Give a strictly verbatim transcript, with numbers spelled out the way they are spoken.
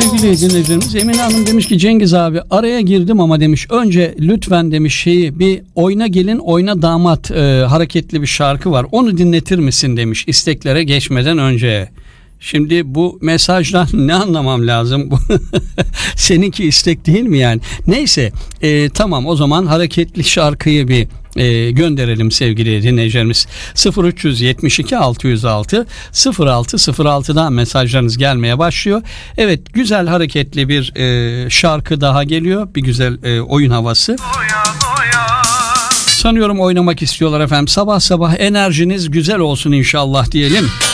sevgili dinleyicilerimiz. Emine Hanım demiş ki Cengiz abi araya girdim ama demiş önce lütfen demiş şeyi bir oyna gelin oyna damat e, hareketli bir şarkı var. Onu dinletir misin demiş isteklere geçmeden önce. Şimdi bu mesajdan ne anlamam lazım? Seninki istek değil mi yani? Neyse e, tamam o zaman hareketli şarkıyı bir e, gönderelim sevgili dinleyicilerimiz. sıfır üç yetmiş iki altı yüz altı sıfır altı sıfır altıdan mesajlarınız gelmeye başlıyor. Evet güzel hareketli bir e, şarkı daha geliyor. Bir güzel e, oyun havası. Sanıyorum oynamak istiyorlar efendim. Sabah sabah enerjiniz güzel olsun inşallah diyelim.